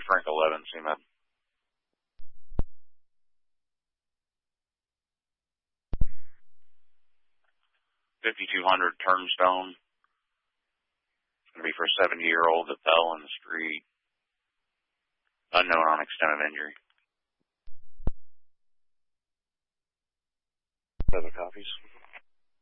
Frank 11, CMed. 5200 Turnstone. It's going to be for a 70-year-old that fell in the street. Unknown on extent of injury. Other copies.